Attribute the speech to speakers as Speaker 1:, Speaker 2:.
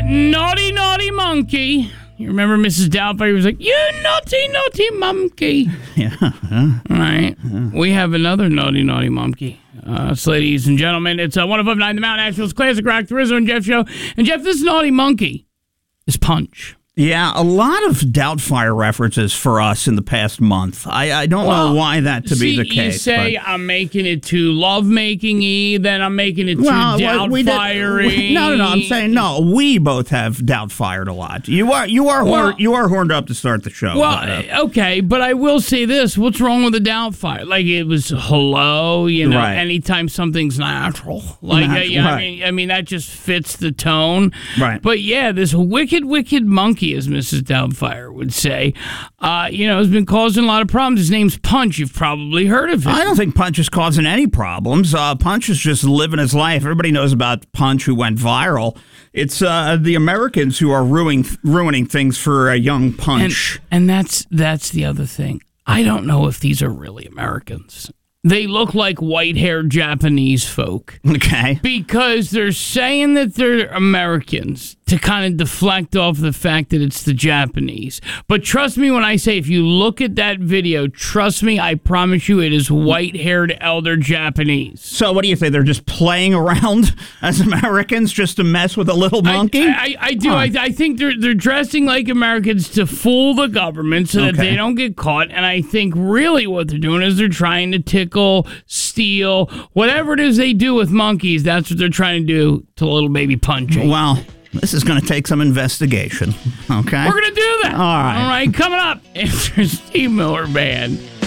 Speaker 1: naughty, naughty monkey. You remember Mrs. Doubtfire was like, you naughty, naughty monkey.
Speaker 2: Yeah.
Speaker 1: All right. We have another naughty, naughty monkey. Ladies and gentlemen, it's 105.9 The Mountain Asheville's Classic Rock, the Rizzo and Jeff Show. And Jeff, this naughty monkey is Punch.
Speaker 2: Yeah, a lot of Doubtfire references for us in the past month. I don't know why that to be the case.
Speaker 1: You say I'm making it too lovemaking-y, then I'm making it too Doubtfire-y.
Speaker 2: No. I'm saying no. We both have Doubtfired a lot. You are horned up to start the show.
Speaker 1: Well, okay, but I will say this: what's wrong with the Doubtfire? Like it was hello,
Speaker 2: right.
Speaker 1: Anytime something's natural, like
Speaker 2: right.
Speaker 1: I mean that just fits the tone,
Speaker 2: right?
Speaker 1: But yeah, this wicked monkey, as Mrs. Doubtfire would say, has been causing a lot of problems. His name's Punch. You've probably heard of him.
Speaker 2: I don't think Punch is causing any problems. Punch is just living his life. Everybody knows about Punch, who went viral. It's the Americans who are ruining things for a young Punch.
Speaker 1: And that's the other thing. I don't know if these are really Americans. They look like white-haired Japanese folk.
Speaker 2: Okay.
Speaker 1: Because they're saying that they're Americans to kind of deflect off the fact that it's the Japanese. But trust me when I say, if you look at that video, trust me, I promise you it is white-haired elder Japanese.
Speaker 2: So what do you think? They're just playing around as Americans just to mess with a little monkey?
Speaker 1: I do. I think they're dressing like Americans to fool the government so that they don't get caught. And I think really what they're doing is they're trying to tickle, steal, whatever it is they do with monkeys, that's what they're trying to do to little baby Punchy.
Speaker 2: Well, this is going to take some investigation, okay?
Speaker 1: We're going to do that.
Speaker 2: All right.
Speaker 1: All right, coming up after Steve Miller Band.